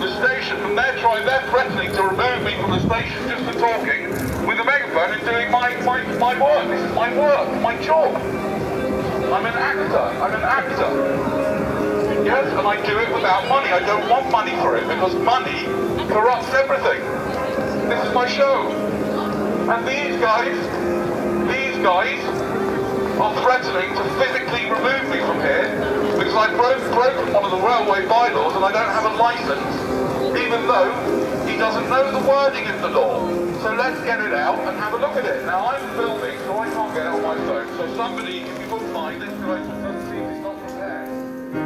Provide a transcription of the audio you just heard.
the station, and they're threatening to remove me from the station just for talking with a megaphone and doing my work. This is my work, my job. I'm an actor. Yes, and I do it without money. I don't want money for it, because money corrupts everything. This is my show. And these guys are threatening to physically remove me from here because I've broken one of the railway bylaws and I don't have a licence, even though he doesn't know the wording of the law. So let's get it out and have a look at it. Now I'm filming, so I can't get it on my phone. So somebody, if you wouldn't mind, let's go